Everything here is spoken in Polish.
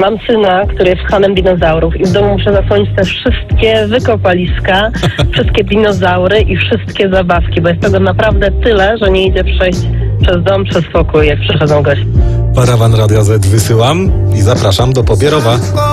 Mam syna, który jest fanem dinozaurów i w domu muszę zasłonić te wszystkie wykopaliska, wszystkie dinozaury i wszystkie zabawki, bo jest tego naprawdę tyle, że nie idzie przejść przez dom, przez pokój, jak przychodzą goście. Parawan Radia Z wysyłam i zapraszam do Pobierowa.